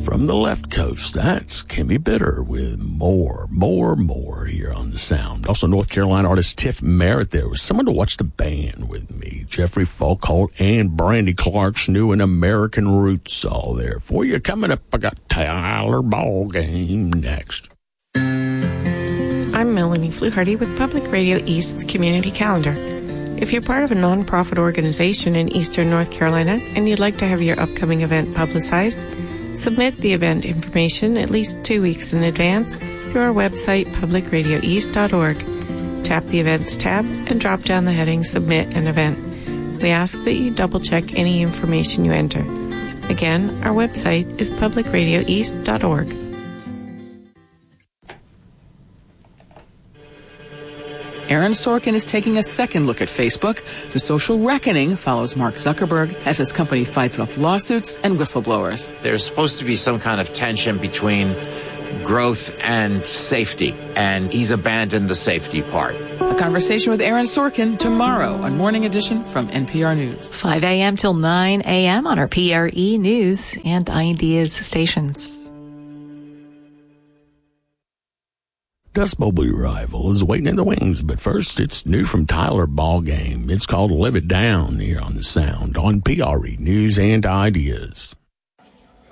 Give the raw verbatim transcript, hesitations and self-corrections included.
From the left coast, that's Kimmy Bitter with More, More, More here on The Sound. Also, North Carolina artist Tiff Merritt there with someone to watch the band with me. Jeffrey Folkholt and Brandy Clark's new and American Roots all there for you. Coming up, I got Tyler Ballgame next. I'm Melanie Fluharty with Public Radio East's Community Calendar. If you're part of a nonprofit organization in Eastern North Carolina and you'd like to have your upcoming event publicized, submit the event information at least two weeks in advance through our website, public radio east dot org. Tap the Events tab and drop down the heading Submit an Event. We ask that you double-check any information you enter. Again, our website is public radio east dot org. Aaron Sorkin is taking a second look at Facebook. The social reckoning follows Mark Zuckerberg as his company fights off lawsuits and whistleblowers. There's supposed to be some kind of tension between growth and safety, and he's abandoned the safety part. A conversation with Aaron Sorkin tomorrow on Morning Edition from N P R News. five a.m. till nine a.m. on our P R E News and Ideas stations. Dust Bowl Revival is waiting in the wings, but first it's new from Tyler Ballgame. It's called Live It Down here on The Sound on P R E News and Ideas.